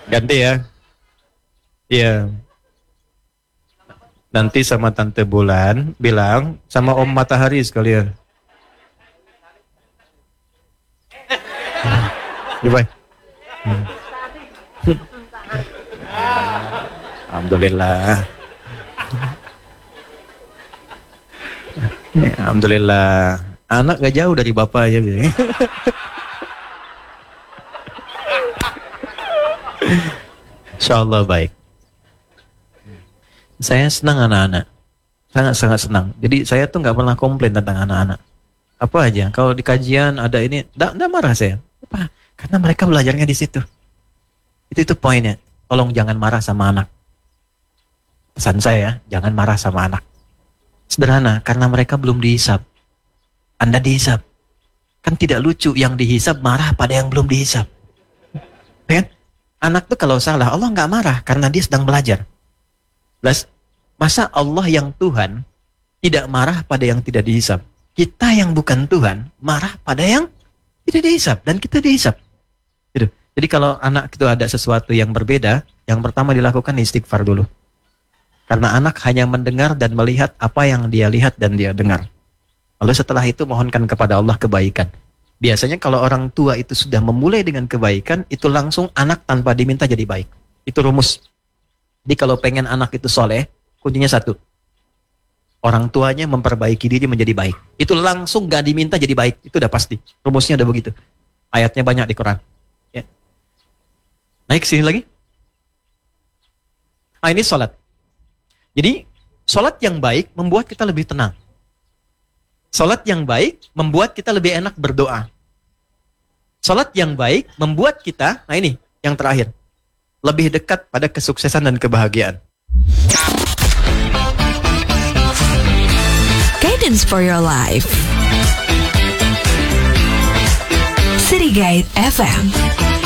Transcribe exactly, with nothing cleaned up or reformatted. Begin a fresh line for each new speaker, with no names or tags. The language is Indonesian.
Ganti ya. Iya. Nanti sama Tante Bulan bilang sama Om Matahari sekalian. Gimana? Hmm. Alhamdulillah. Alhamdulillah. Anak gak jauh dari bapak aja. Insyaallah baik. Saya senang anak-anak. Sangat-sangat senang. Jadi saya tuh gak pernah komplain tentang anak-anak. Apa aja. Kalau di kajian ada ini, gak, gak marah saya. Apa? Karena mereka belajarnya di situ. Itu itu poinnya. Tolong jangan marah sama anak. Pesan saya, jangan marah sama anak. Sederhana, karena mereka belum dihisab. Anda dihisab. Kan tidak lucu yang dihisab marah pada yang belum dihisab. Kan? Anak tuh kalau salah, Allah nggak marah karena dia sedang belajar. Plus, masa Allah yang Tuhan tidak marah pada yang tidak dihisab? Kita yang bukan Tuhan marah pada yang tidak dihisab dan kita dihisab. Gitu. Jadi kalau anak itu ada sesuatu yang berbeda, yang pertama dilakukan istighfar dulu. Karena anak hanya mendengar dan melihat apa yang dia lihat dan dia dengar. Lalu setelah itu mohonkan kepada Allah kebaikan. Biasanya kalau orang tua itu sudah memulai dengan kebaikan, itu langsung anak tanpa diminta jadi baik. Itu rumus. Jadi kalau pengen anak itu soleh, kuncinya satu. Orang tuanya memperbaiki diri menjadi baik. Itu langsung gak diminta jadi baik. Itu udah pasti. Rumusnya udah begitu. Ayatnya banyak di Quran. Ya. Naik sini lagi. Ah, ini sholat. Jadi, sholat yang baik membuat kita lebih tenang. Sholat yang baik membuat kita lebih enak berdoa. Sholat yang baik membuat kita, nah ini yang terakhir, lebih dekat pada kesuksesan dan kebahagiaan.
Guidance for your life. City Guide F M.